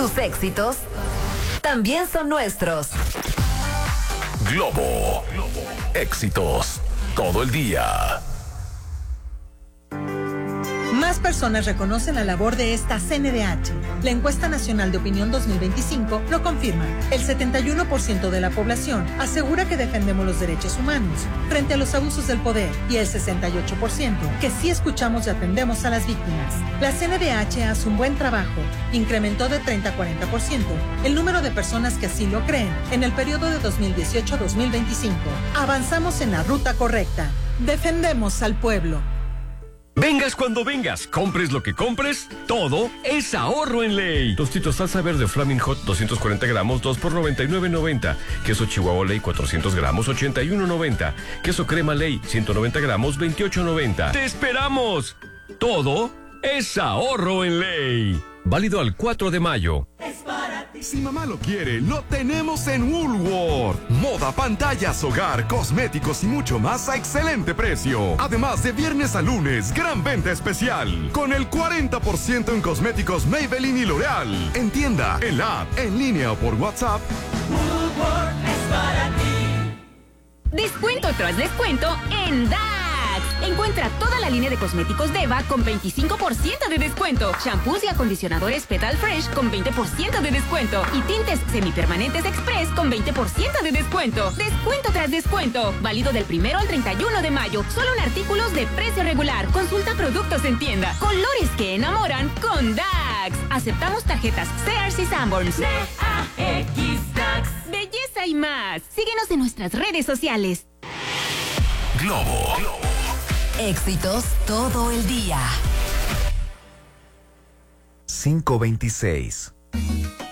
Tus éxitos también son nuestros. Globo. Éxitos todo el día. Más personas reconocen la labor de esta CNDH. La encuesta nacional de opinión 2025 lo confirma. El 71% de la población asegura que defendemos los derechos humanos frente a los abusos del poder y el 68% que sí escuchamos y atendemos a las víctimas. La CNDH hace un buen trabajo. Incrementó de 30 a 40% el número de personas que así lo creen en el periodo de 2018 a 2025. Avanzamos en la ruta correcta. Defendemos al pueblo. Vengas cuando vengas, compres lo que compres, todo es ahorro en Ley. Tostitos salsa verde Flaming Hot 240 gramos, 2 por $99.90. Queso Chihuahua Ley 400 gramos, $81.90. Queso crema Ley 190 gramos, $28.90. ¡Te esperamos! Todo es ahorro en Ley. Válido al 4 de mayo. Si mamá lo quiere, lo tenemos en Woolworth. Moda, pantallas, hogar, cosméticos y mucho más a excelente precio. Además de viernes a lunes, gran venta especial. Con el 40% en cosméticos Maybelline y L'Oreal. En tienda, en la app, en línea o por WhatsApp. Woolworth es para ti. Descuento tras descuento en DAX. Encuentra toda la línea de cosméticos Deva con 25% de descuento. Shampoos y acondicionadores Petal Fresh con 20% de descuento. Y tintes semipermanentes Express con 20% de descuento. Descuento tras descuento. Válido del 1 al 31 de mayo. Solo en artículos de precio regular. Consulta productos en tienda. Colores que enamoran con DAX. Aceptamos tarjetas Sears y Sanborns. DAX DAX. Belleza y más. Síguenos en nuestras redes sociales. Globo. Éxitos todo el día. 526.